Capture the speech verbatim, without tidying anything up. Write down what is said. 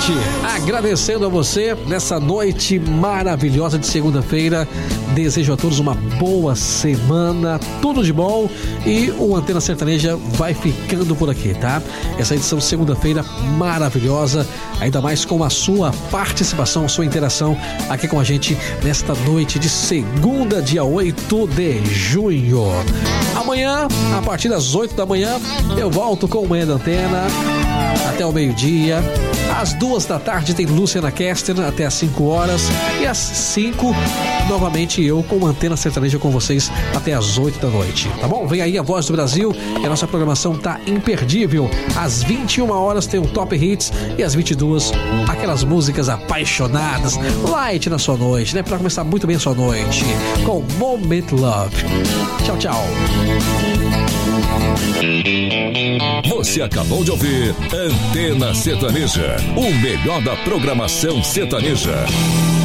noite, agradecendo a você nessa noite maravilhosa de segunda-feira. Desejo a todos uma boa semana, tudo de bom, e o Antena Sertaneja vai ficando por aqui, tá? Essa edição de segunda-feira maravilhosa, ainda mais com a sua participação, a sua interação aqui com a gente nesta noite de segunda, dia oito de junho. Amanhã, a partir das oito da manhã, eu volto com o Manhã da Antena até o meio-dia. Às duas da tarde tem Luciana Kester até às cinco horas, e às cinco novamente eu com Antena Sertaneja com vocês até às oito da noite, tá bom? Vem aí a Voz do Brasil e a nossa programação tá imperdível. Às vinte e uma horas tem o Top Hits, e às vinte e duas aquelas músicas apaixonadas, light na sua noite, né? Pra começar muito bem a sua noite com Moment Love. Tchau, tchau. Você acabou de ouvir Antena Sertaneja, o melhor da programação sertaneja.